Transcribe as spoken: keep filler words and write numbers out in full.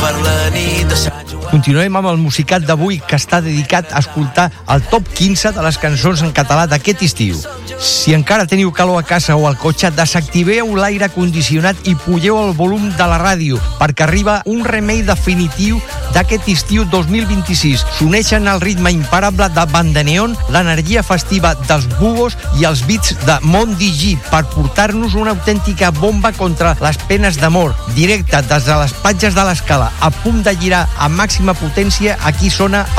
per la nit de Sant Joan. Continuem amb el musicat d'avui, que està dedicat a escoltar el top quinze de les cançons en català d'aquest estiu. Si encara teniu calor a casa o al cotxe, desactiveu l'aire condicionat i pugeu el volum de la ràdio, perquè arriba un remei definitiu d'aquest estiu dos mil vint-i-sis. S'uneixen el ritme imparable de Bandaneon, l'energia festiva dels Bugos i els beats de Mondi G per portar-nos una autèntica bomba contra les penes d'amor. Directe des de les platges de l'Escala, a punt de girar a màxima potència, aquí sona